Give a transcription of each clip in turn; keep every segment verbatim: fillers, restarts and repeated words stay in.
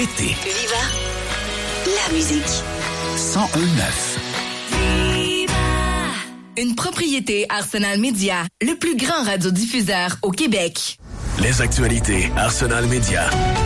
Été. Viva la musique. cent un neuf. Une propriété Arsenal Média, le plus grand radiodiffuseur au Québec. Les actualités Arsenal Média.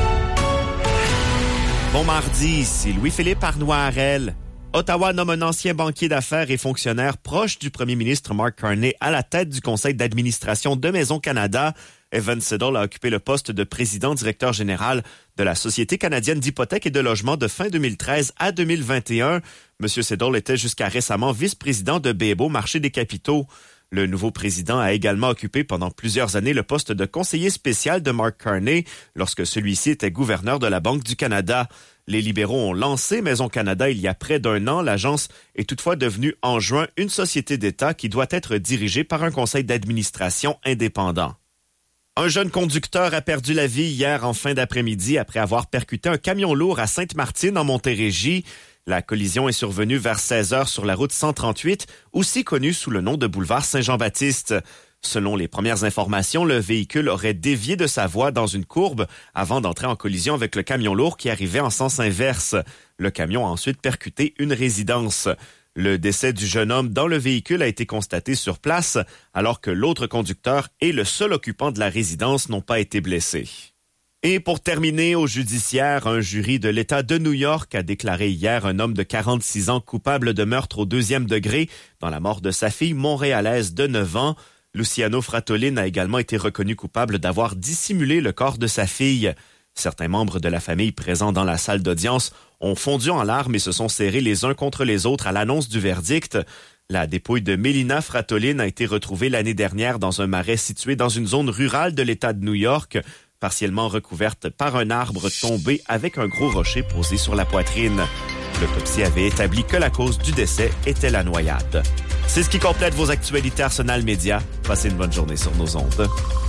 Bon mardi, ici Louis-Philippe Arnois-Harel. Ottawa nomme un ancien banquier d'affaires et fonctionnaire proche du premier ministre Mark Carney à la tête du conseil d'administration de Maison Canada. Evan Siddall a occupé le poste de président-directeur général de la Société canadienne d'hypothèques et de logement de fin deux mille treize à deux mille vingt et un. Monsieur Siddall était jusqu'à récemment vice-président de B M O Marché des capitaux. Le nouveau président a également occupé pendant plusieurs années le poste de conseiller spécial de Mark Carney lorsque celui-ci était gouverneur de la Banque du Canada. Les libéraux ont lancé Maison Canada il y a près d'un an. L'agence est toutefois devenue en juin une société d'État qui doit être dirigée par un conseil d'administration indépendant. Un jeune conducteur a perdu la vie hier en fin d'après-midi après avoir percuté un camion lourd à Sainte-Martine en Montérégie. La collision est survenue vers seize heures sur la route cent trente-huit, aussi connue sous le nom de boulevard Saint-Jean-Baptiste. Selon les premières informations, le véhicule aurait dévié de sa voie dans une courbe avant d'entrer en collision avec le camion lourd qui arrivait en sens inverse. Le camion a ensuite percuté une résidence. Le décès du jeune homme dans le véhicule a été constaté sur place, alors que l'autre conducteur et le seul occupant de la résidence n'ont pas été blessés. Et pour terminer, au judiciaire, un jury de l'État de New York a déclaré hier un homme de quarante-six ans coupable de meurtre au deuxième degré dans la mort de sa fille montréalaise de neuf ans. Luciano Fratolin a également été reconnu coupable d'avoir dissimulé le corps de sa fille. Certains membres de la famille présents dans la salle d'audience ont fondu en larmes et se sont serrés les uns contre les autres à l'annonce du verdict. La dépouille de Mélina Fratolin a été retrouvée l'année dernière dans un marais situé dans une zone rurale de l'État de New York, partiellement recouverte par un arbre tombé avec un gros rocher posé sur la poitrine. L'autopsie avait établi que la cause du décès était la noyade. C'est ce qui complète vos actualités Arsenal Média. Passez une bonne journée sur nos ondes.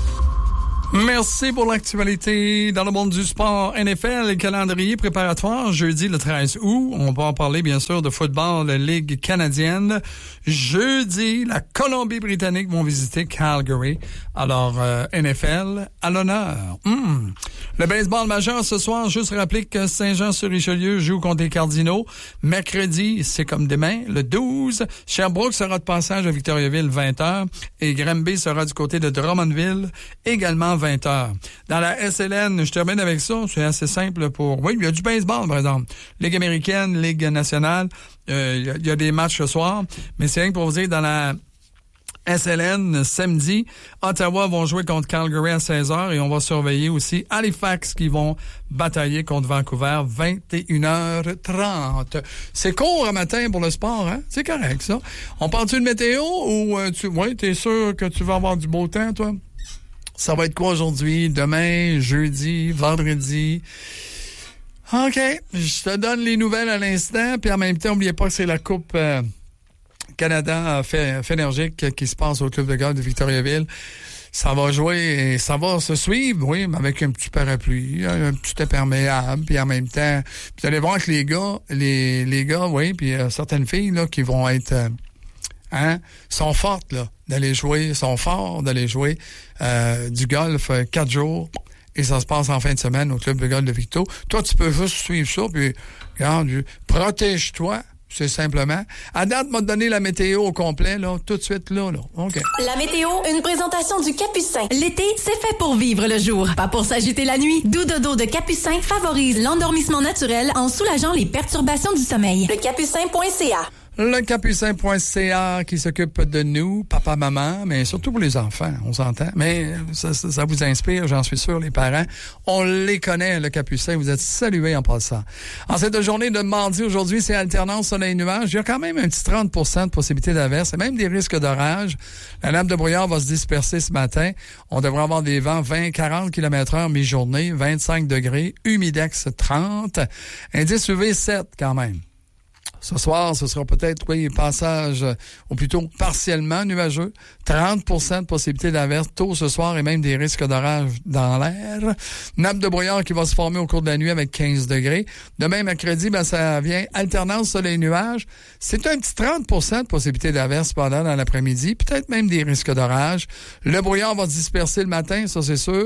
Merci pour l'actualité dans le monde du sport. N F L, calendrier préparatoire, jeudi le treize août. On va en parler, bien sûr, de football, la Ligue canadienne. Jeudi, la Colombie-Britannique vont visiter Calgary. Alors, euh, N F L, à l'honneur. Mmh. Le baseball majeur ce soir, juste rappeler que Saint-Jean-sur-Richelieu joue contre les Cardinaux. Mercredi, c'est comme demain, le douze. Sherbrooke sera de passage à Victoriaville, vingt heures. Et Granby sera du côté de Drummondville, également vingt heures. Dans la S L N, je termine avec ça, c'est assez simple pour... Oui, il y a du baseball, par exemple. Ligue américaine, Ligue nationale, euh, il, y a, il y a des matchs ce soir, mais c'est rien que pour vous dire, dans la S L N, samedi, Ottawa vont jouer contre Calgary à seize heures et on va surveiller aussi Halifax qui vont batailler contre Vancouver, vingt et une heures trente. C'est court un matin pour le sport, hein? C'est correct, ça. On parle-tu de météo ou euh, tu... Oui, t'es sûr que tu vas avoir du beau temps, toi? Ça va être quoi aujourd'hui, demain, jeudi, vendredi? OK, je te donne les nouvelles à l'instant, puis en même temps, n'oubliez pas que c'est la Coupe euh, Canada Fénergique qui se passe au club de golf de Victoriaville. Ça va jouer et ça va se suivre, oui, mais avec un petit parapluie, un petit imperméable, puis en même temps, vous allez voir que les gars, les, les gars, oui, puis euh, certaines filles là qui vont être... Euh, Hein, sont fortes là d'aller jouer, sont forts d'aller jouer euh, du golf euh, quatre jours et ça se passe en fin de semaine au club de golf de Victo. Toi, tu peux juste suivre ça puis regarde, protège-toi, c'est simplement. À date, m'a donné la météo au complet là, tout de suite là, là. OK. La météo, une présentation du Capucin. L'été, c'est fait pour vivre le jour, pas pour s'agiter la nuit. Doux dodo de Capucin favorise l'endormissement naturel en soulageant les perturbations du sommeil. Le capucin point c a. Le capucin point c a qui s'occupe de nous, papa, maman, mais surtout pour les enfants, on s'entend. Mais ça, ça, ça vous inspire, j'en suis sûr, les parents. On les connaît, le Capucin, vous êtes salués en passant. En cette journée de mardi, aujourd'hui, c'est alternance soleil-nuage. Il y a quand même un petit trente pour cent de possibilité d'averse et même des risques d'orage. La nappe de brouillard va se disperser ce matin. On devrait avoir des vents vingt à quarante kilomètres heure mi-journée, vingt-cinq degrés, humidex trente, indice U V sept quand même. Ce soir, ce sera peut-être, oui, passage, ou plutôt partiellement nuageux. trente pour cent de possibilité d'averse tôt ce soir et même des risques d'orage dans l'air. Nappe de brouillard qui va se former au cours de la nuit avec quinze degrés. Demain, mercredi, ben, ça vient alternance soleil-nuage. C'est un petit trente pour cent de possibilité d'averse pendant dans l'après-midi. Peut-être même des risques d'orage. Le brouillard va se disperser le matin, ça c'est sûr.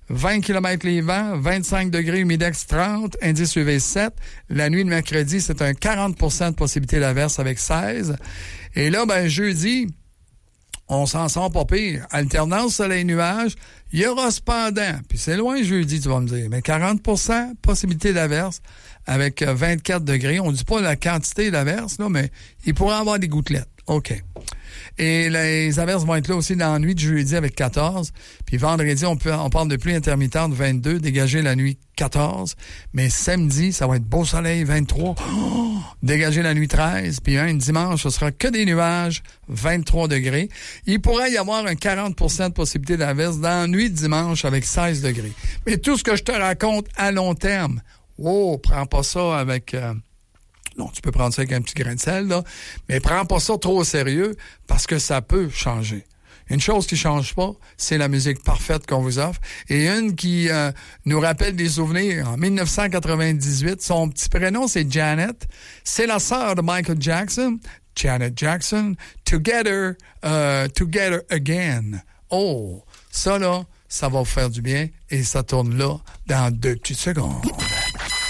vingt kilomètres les vents, vingt-cinq degrés, humidex trente, indice U V sept. La nuit de mercredi, c'est un quarante pour cent de possibilité d'averse avec seize. Et là, ben, jeudi, on s'en sort pas pire. Alternance soleil-nuage. Il y aura cependant, puis c'est loin jeudi, tu vas me dire, mais quarante pour cent possibilité d'averse avec vingt-quatre degrés. On dit pas la quantité d'averse, là, mais il pourrait y avoir des gouttelettes. OK. Et les averses vont être là aussi dans la nuit de jeudi avec quatorze. Puis vendredi, on peut, on parle de pluie intermittente vingt-deux, dégager la nuit quatorze. Mais samedi, ça va être beau soleil vingt-trois, oh, dégager la nuit treize. Puis un dimanche, ce sera que des nuages, vingt-trois degrés. Il pourrait y avoir un quarante pour cent de possibilité d'averse dans la nuit de dimanche avec seize degrés. Mais tout ce que je te raconte à long terme, oh, prends pas ça avec... Euh, Non, tu peux prendre ça avec un petit grain de sel, là, mais prends pas ça trop au sérieux parce que ça peut changer. Une chose qui change pas, c'est la musique parfaite qu'on vous offre. Et une qui euh, nous rappelle des souvenirs. En dix-neuf cent quatre-vingt-dix-huit, son petit prénom, c'est Janet. C'est la sœur de Michael Jackson, Janet Jackson. Together, uh, Together Again. Oh, ça là, ça va vous faire du bien et ça tourne là dans deux petites secondes.